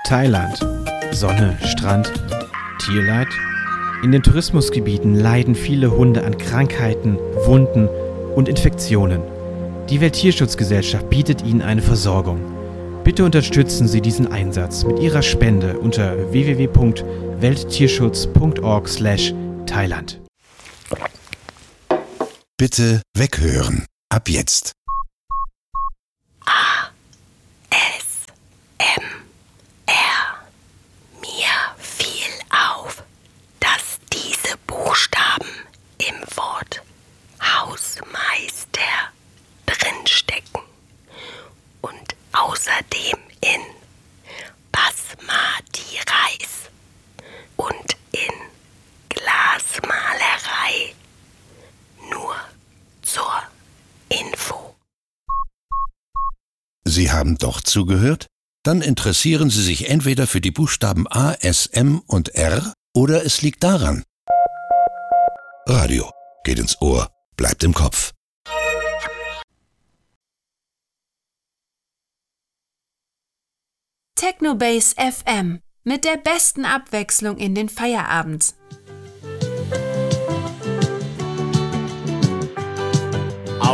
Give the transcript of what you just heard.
Thailand. Sonne, Strand, Tierleid? In den Tourismusgebieten leiden viele Hunde an Krankheiten, Wunden und Infektionen. Die Welttierschutzgesellschaft bietet ihnen eine Versorgung. Bitte unterstützen Sie diesen Einsatz mit Ihrer Spende unter www.welttierschutz.org/Thailand. Bitte weghören. Ab jetzt. Mir fiel auf, dass diese Buchstaben im Wort Hausmeister drinstecken und außerdem in Basmati Reis und in Glasmalerei. Nur zur Info. Sie haben doch zugehört? Dann interessieren Sie sich entweder für die Buchstaben A, S, M und R oder es liegt daran. Radio geht ins Ohr, bleibt im Kopf. Technobase FM mit der besten Abwechslung in den Feierabend.